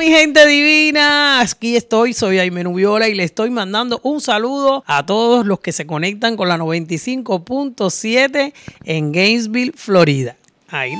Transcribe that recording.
mi gente divina, aquí estoy, soy Aime Nubiola y le estoy mandando un saludo a todos los que se conectan con la 95.7 en Gainesville, Florida. Ahí